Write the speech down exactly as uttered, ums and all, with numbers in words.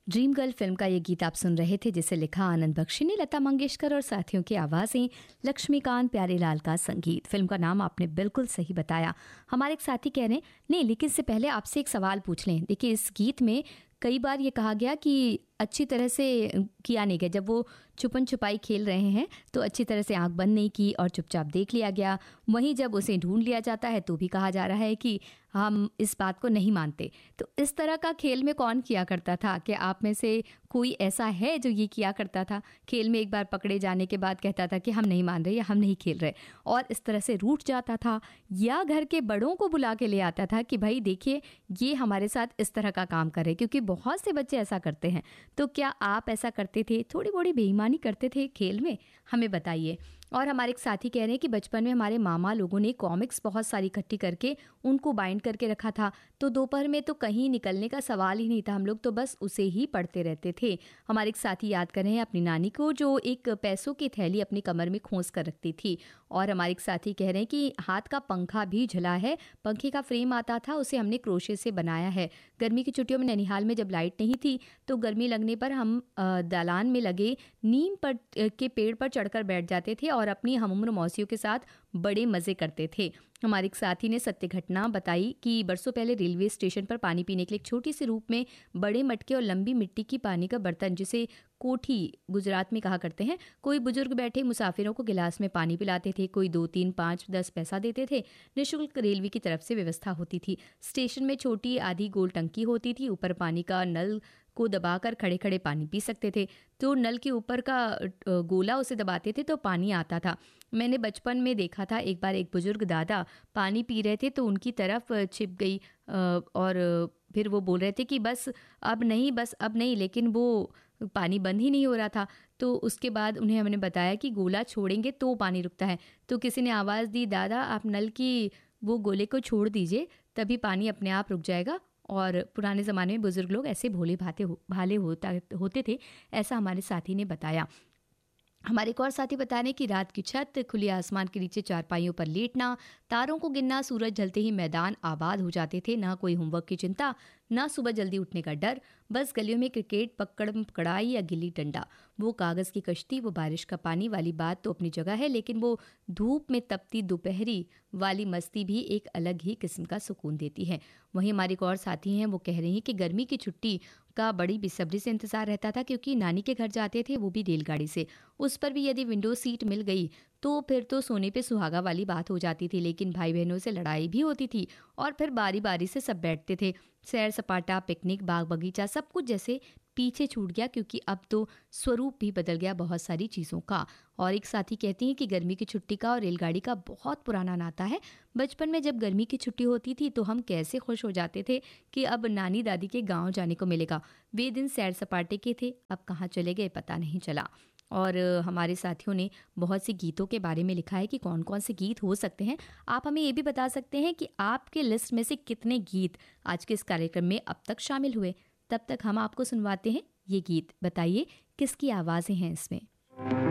Dream girl film का ये गीत आप सुन रहे थे, जिसे लिखा आनंद बख्शी ने, लता मंगेशकर और साथियों की आवाज़ें, लक्ष्मीकांत प्यारेलाल का संगीत। फिल्म का नाम आपने बिल्कुल सही बताया। हमारे एक साथी कह रहे हैं नहीं, लेकिन इससे पहले आपसे एक सवाल पूछ लें। देखिए, इस गीत में कई बार ये कहा गया कि अच्छी तरह से किया नहीं गया। जब वो छुपन छुपाई खेल रहे हैं तो अच्छी तरह से आंख बंद नहीं की और चुपचाप देख लिया गया। वहीं जब उसे ढूंढ लिया जाता है तो भी कहा जा रहा है कि हम इस बात को नहीं मानते। तो इस तरह का खेल में कौन किया करता था? कि आप में से कोई ऐसा है जो ये किया करता था? खेल में एक बार पकड़े जाने के बाद कहता था कि हम नहीं मान रहे या हम नहीं खेल रहे, और इस तरह से रूठ जाता था, या घर के बड़ों को बुला के ले आता था कि भाई देखिए ये हमारे साथ इस तरह का काम करे, क्योंकि बहुत से बच्चे ऐसा करते हैं। तो क्या आप ऐसा करते थे? थोड़ी बड़ी बेईमानी करते थे खेल में? हमें बताइए। और हमारे एक साथी कह रहे हैं कि बचपन में हमारे मामा लोगों ने कॉमिक्स बहुत सारी इकट्ठी करके उनको बाइंड करके रखा था, तो दोपहर में तो कहीं निकलने का सवाल ही नहीं था, हम लोग तो बस उसे ही पढ़ते रहते थे। हमारे एक साथी याद कर रहे हैं अपनी नानी को, जो एक पैसों की थैली अपनी कमर में खोस कर रखती थी। और हमारे एक साथी कह रहे हैं कि हाथ का पंखा भी झला है, पंखे का फ्रेम आता था, उसे हमने क्रोशे से बनाया है। गर्मी की छुट्टियों में ननिहाल में जब लाइट नहीं थी तो गर्मी लगने पर हम दालान में लगे नीम पर के पेड़ पर चढ़कर बैठ जाते थे और अपनी हमउम्र मौसियों के साथ बड़े मज़े करते थे। हमारे एक साथी ने सत्य घटना बताई कि बरसों पहले रेलवे स्टेशन पर पानी पीने के लिए एक छोटी सी रूप में बड़े मटके और लंबी मिट्टी की पानी का बर्तन, जिसे कोठी गुजरात में कहा करते हैं, कोई बुजुर्ग बैठे मुसाफिरों को गिलास में पानी पिलाते थे। कोई दो तीन पाँच दस पैसा देते थे। निःशुल्क रेलवे की तरफ से व्यवस्था होती थी। स्टेशन में छोटी आधी गोल टंकी होती थी, ऊपर पानी का नल को दबाकर खड़े खड़े पानी पी सकते थे। तो नल के ऊपर का गोला उसे दबाते थे तो पानी आता था। मैंने बचपन में देखा था, एक बार एक बुजुर्ग दादा पानी पी रहे थे तो उनकी तरफ छिप गई और फिर वो बोल रहे थे कि बस अब नहीं, बस अब नहीं, लेकिन वो पानी बंद ही नहीं हो रहा था। तो उसके बाद उन्हें हमने बताया कि गोला छोड़ेंगे तो पानी रुकता है। तो किसी ने आवाज़ दी, दादा आप नल की वो गोले को छोड़ दीजिए, तभी पानी अपने आप रुक जाएगा। और पुराने ज़माने में बुज़ुर्ग लोग ऐसे भोले भाते हो, भाले होता होते थे, ऐसा हमारे साथी ने बताया। हमारे एक और साथी बता रहे हैं कि रात की छत, खुले आसमान के नीचे चारपाइयों पर लेटना, तारों को गिनना, सूरज ढलते ही मैदान आबाद हो जाते थे। ना कोई होमवर्क की चिंता, ना सुबह जल्दी उठने का डर, बस गलियों में क्रिकेट, पकड़ पकड़ाई या गिल्ली डंडा। वो कागज़ की कश्ती, वो बारिश का पानी वाली बात तो अपनी जगह है, लेकिन वो धूप में तपती दोपहरी वाली मस्ती भी एक अलग ही किस्म का सुकून देती है। वहीं हमारे एक और साथी हैं, वो कह रही हैं कि गर्मी की छुट्टी का बड़ी बेसब्री से इंतज़ार रहता था, क्योंकि नानी के घर जाते थे, वो भी रेलगाड़ी से। उस पर भी यदि विंडो सीट मिल गई तो फिर तो सोने पे सुहागा वाली बात हो जाती थी, लेकिन भाई बहनों से लड़ाई भी होती थी और फिर बारी बारी से सब बैठते थे। सैर सपाटा, पिकनिक, बाग बगीचा, सब कुछ जैसे पीछे छूट गया, क्योंकि अब तो स्वरूप भी बदल गया बहुत सारी चीज़ों का। और एक साथी कहती हैं कि गर्मी की छुट्टी का और रेलगाड़ी का बहुत पुराना नाता है। बचपन में जब गर्मी की छुट्टी होती थी तो हम कैसे खुश हो जाते थे कि अब नानी दादी के गांव जाने को मिलेगा। वे दिन सैर सपाटे के थे, अब कहाँ चले गए पता नहीं चला। और हमारे साथियों ने बहुत से गीतों के बारे में लिखा है कि कौन कौन से गीत हो सकते हैं। आप हमें ये भी बता सकते हैं कि आपके लिस्ट में से कितने गीत आज के इस कार्यक्रम में अब तक शामिल हुए। तब तक हम आपको सुनवाते हैं ये गीत। बताइए किसकी आवाज़ें हैं इसमें।